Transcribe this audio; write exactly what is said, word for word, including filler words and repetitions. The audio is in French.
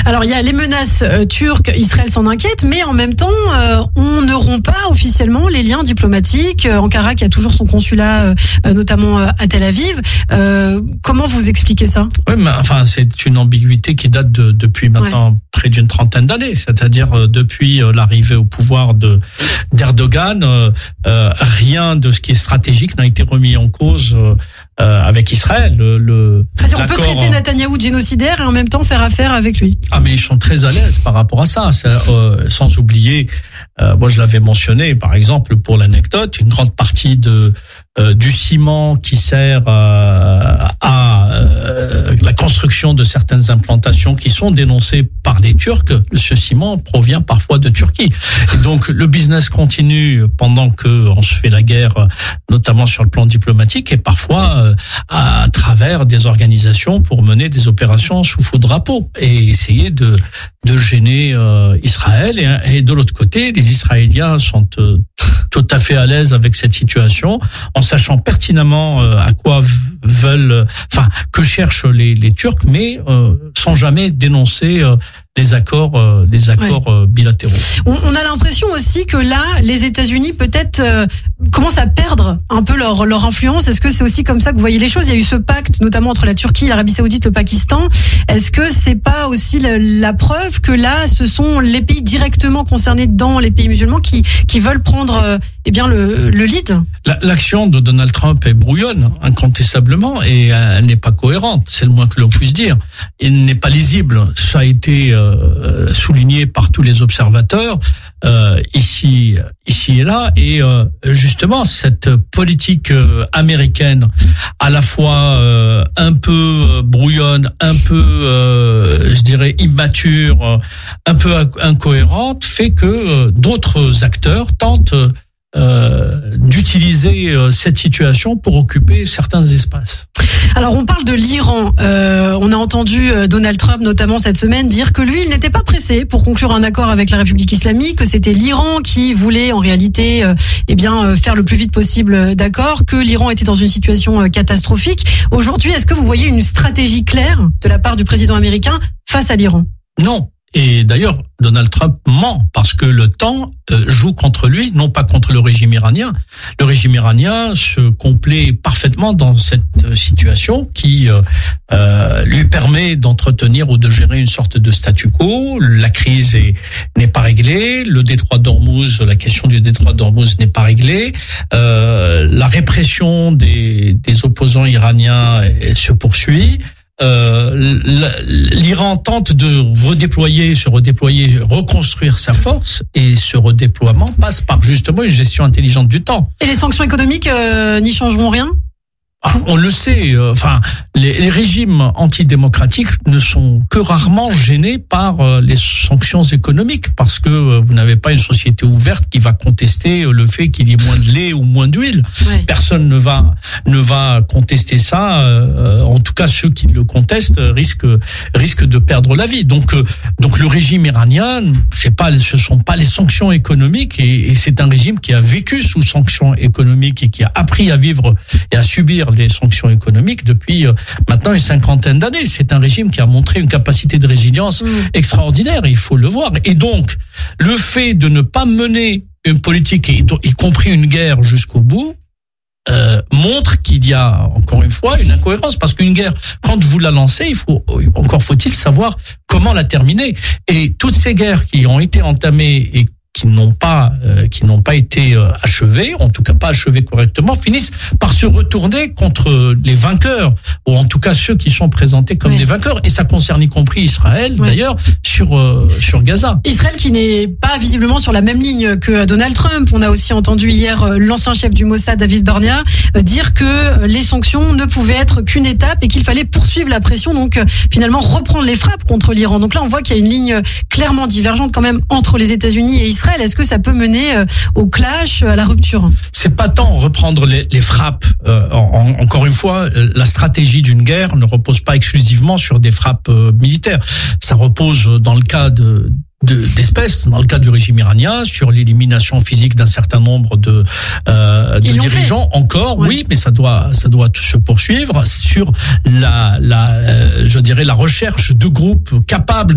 Alors il y a les menaces euh, turques, Israël s'en inquiète, mais en même temps, euh, on ne rompt pas officiellement les liens diplomatiques. Euh, Ankara qui a toujours son consulat, euh, notamment euh, à Tel Aviv. Euh, comment vous expliquez ça ? Oui, mais enfin c'est une ambiguïté qui date de, depuis maintenant ouais. près d'une trentaine d'années, c'est-à-dire euh, depuis euh, l'arrivée au pouvoir de d'Erdogan, euh, euh, rien de ce qui est stratégique n'a été remis en cause euh, euh, avec Israël. Le, le C'est-à-dire on peut traiter Netanyahou de génocidaire et en même temps faire affaire avec lui. Ah mais ils sont très à l'aise par rapport à ça, euh, sans oublier, euh, moi je l'avais mentionné par exemple pour l'anecdote, une grande partie de euh, du ciment qui sert euh, à euh, la construction de certaines implantations qui sont dénoncées par les Turcs, ce ciment provient parfois de Turquie. Et donc le business continue pendant que on se fait la guerre, notamment sur le plan diplomatique et parfois euh, à travers des organisations pour mener des opérations sous faux drapeau et essayer de de gêner euh, Israël. Et, et de l'autre côté, les Israéliens sont euh, tout à fait à l'aise avec cette situation, en sachant pertinemment euh, à quoi veulent, enfin que cherchent les, les Turcs, mais euh, sans jamais dénoncer euh, les accords, euh, les accords ouais. euh, bilatéraux. On, on a l'impression aussi que là, les États-Unis peut-être euh, commencent à perdre un peu leur leur influence. Est-ce que c'est aussi comme ça que vous voyez les choses ? Il y a eu ce pacte, notamment entre la Turquie, l'Arabie Saoudite, le Pakistan. Est-ce que c'est pas aussi la, la preuve que là, ce sont les pays directement concernés dans les pays musulmans qui qui veulent prendre euh, eh bien le le lead ? L'action de Donald Trump est brouillonne, incontestablement, et elle n'est pas cohérente. C'est le moins que l'on puisse dire. Elle n'est pas lisible. Ça a été euh, souligné par tous les observateurs euh, ici, ici et là. Et euh, justement, cette politique euh, américaine, à la fois euh, un peu brouillonne, un peu, euh, je dirais, immature, un peu incohérente, fait que euh, d'autres acteurs tentent Euh, d'utiliser euh, cette situation pour occuper certains espaces. Alors on parle de l'Iran. Euh, on a entendu Donald Trump notamment cette semaine dire que lui, il n'était pas pressé pour conclure un accord avec la République islamique, que c'était l'Iran qui voulait en réalité euh, eh bien faire le plus vite possible d'accord, que l'Iran était dans une situation euh, catastrophique. Aujourd'hui, est-ce que vous voyez une stratégie claire de la part du président américain face à l'Iran ? Non. Et d'ailleurs, Donald Trump ment parce que le temps euh, joue contre lui, non pas contre le régime iranien. Le régime iranien se complaît parfaitement dans cette situation qui euh, euh, lui permet d'entretenir ou de gérer une sorte de statu quo. La crise est, n'est pas réglée. Le détroit d'Ormuz, la question du détroit d'Ormuz n'est pas réglée. Euh, la répression des, des opposants iraniens se poursuit. Euh, l'Iran tente de redéployer, se redéployer, reconstruire sa force, et ce redéploiement passe par justement une gestion intelligente du temps. Et les sanctions économiques euh, n'y changeront rien ? Ah, on le sait, euh, enfin, les, les régimes antidémocratiques ne sont que rarement gênés par euh, les sanctions économiques, parce que euh, vous n'avez pas une société ouverte qui va contester euh, le fait qu'il y ait moins de lait ou moins d'huile. Ouais. Personne ne va ne va contester ça. Euh, en tout cas, ceux qui le contestent risquent risquent de perdre la vie. Donc euh, donc le régime iranien, c'est pas, ce sont pas les sanctions économiques, et, et c'est un régime qui a vécu sous sanctions économiques et qui a appris à vivre et à subir les sanctions économiques depuis euh, maintenant une cinquantaine d'années. C'est un régime qui a montré une capacité de résilience mmh. extraordinaire, il faut le voir. Et donc, le fait de ne pas mener une politique, y, y compris une guerre jusqu'au bout, euh, montre qu'il y a, encore une fois, une incohérence. Parce qu'une guerre, quand vous la lancez, il faut, encore faut-il savoir comment la terminer. Et toutes ces guerres qui ont été entamées et qui n'ont pas euh, qui n'ont pas été euh, achevés, en tout cas pas achevés correctement, finissent par se retourner contre les vainqueurs, ou en tout cas ceux qui sont présentés comme oui. des vainqueurs, et ça concerne y compris Israël oui. d'ailleurs sur euh, sur Gaza. Israël qui n'est pas visiblement sur la même ligne que Donald Trump. On a aussi entendu hier l'ancien chef du Mossad, David Barnea, dire que les sanctions ne pouvaient être qu'une étape et qu'il fallait poursuivre la pression, donc finalement reprendre les frappes contre l'Iran. Donc là on voit qu'il y a une ligne clairement divergente quand même entre les États-Unis et Israël. Est-ce que ça peut mener au clash, à la rupture ? C'est pas tant reprendre les, les frappes. Euh, en, encore une fois, la stratégie d'une guerre ne repose pas exclusivement sur des frappes euh, militaires. Ça repose, dans le cas de De, d'espèces, dans le cas du régime iranien, sur l'élimination physique d'un certain nombre de, euh, de dirigeants. Fait. Encore, ouais. oui, mais ça doit, ça doit se poursuivre sur la, la, euh, je dirais, la recherche de groupes capables